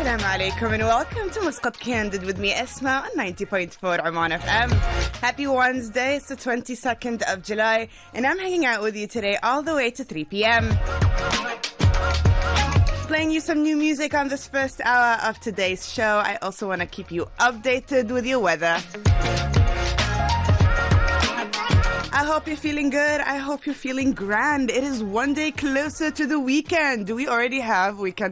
Assalamu alaikum and welcome to Muscat Candid with me, Esma, on 90.4 Oman FM. Happy Wednesday, it's the 22nd of July, and I'm hanging out with you today all the way to 3 p.m. Playing you some new music on this first hour of today's show. I also want to keep you updated with your weather. I hope you're feeling good. I hope you're feeling grand. It is one day closer to the weekend. Do we already have weekend